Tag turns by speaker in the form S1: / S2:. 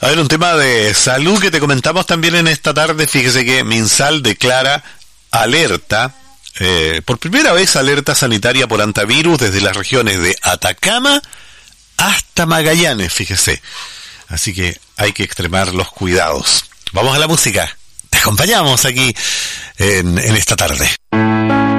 S1: A ver, un tema de salud que te comentamos también en esta tarde. Fíjese que Minsal declara alerta, por primera vez alerta sanitaria por antivirus desde las regiones de Atacama hasta Magallanes, fíjese. Así que hay que extremar los cuidados. Vamos a la música. Te acompañamos aquí en esta tarde.